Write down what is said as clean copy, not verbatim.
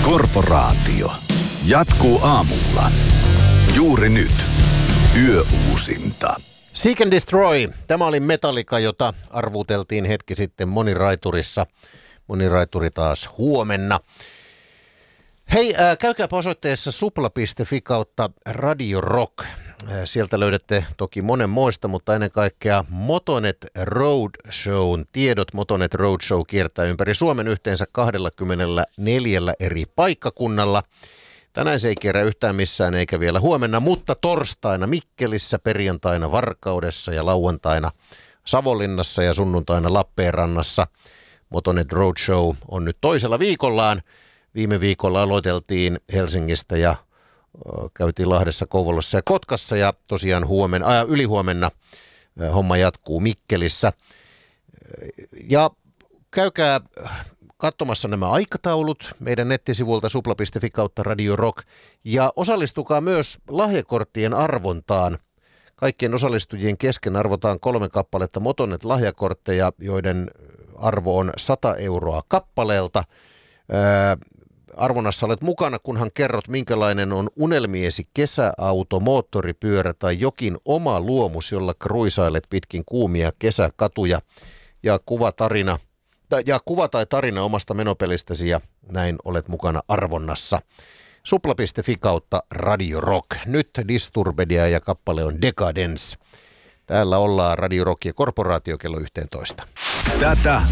Korporaatio. Jatkuu aamulla. Juuri nyt. Yöuusinta. Seek and Destroy. Tämä oli Metallica, jota arvuuteltiin hetki sitten Moniraiturissa. Moniraituri taas huomenna. Hei, käykääpä osoitteessa supla.fi kautta Radio Rock. Sieltä löydätte toki monenmoista, mutta ennen kaikkea Motonet Roadshown tiedot. Motonet Roadshow kiertää ympäri Suomen yhteensä 24 eri paikkakunnalla. Tänään se ei kierrä yhtään missään eikä vielä huomenna, mutta torstaina Mikkelissä, perjantaina Varkaudessa ja lauantaina Savonlinnassa ja sunnuntaina Lappeenrannassa. Motonet Roadshow on nyt toisella viikollaan. Viime viikolla aloiteltiin Helsingistä ja käytiin Lahdessa, Kouvolassa ja Kotkassa ja tosiaan ylihuomenna homma jatkuu Mikkelissä. Ja käykää katsomassa nämä aikataulut meidän nettisivulta supla.fi kautta Radio Rock ja osallistukaa myös lahjakorttien arvontaan. Kaikkien osallistujien kesken arvotaan 3 kappaletta Motonet lahjakortteja, joiden arvo on 100 euroa kappaleelta. Arvonnassa olet mukana, kunhan kerrot, minkälainen on unelmiesi kesäauto, moottoripyörä tai jokin oma luomus, jolla kruisailet pitkin kuumia kesäkatuja ja kuva tai tarina omasta menopelistäsi ja näin olet mukana arvonnassa. Supla.fi kautta Radio Rock. Nyt Disturbedia ja kappale on Decadence. Täällä ollaan Radio Rock ja Korporaatio kello 11. Tätä